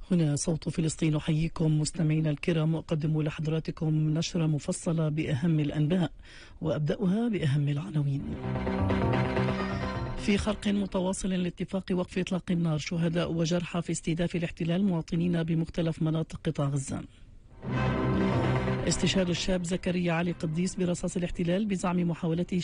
هنا صوت فلسطين، أحييكم مستمعينا الكرام وأقدم لحضراتكم نشرة مفصلة بأهم الأنباء، وأبدأها بأهم العناوين. في خرق متواصل لاتفاق وقف إطلاق النار، شهداء وجرحى في استهداف الاحتلال مواطنين بمختلف مناطق قطاع غزة. استشهاد الشاب زكريا علي قديس برصاص الاحتلال بزعم محاولته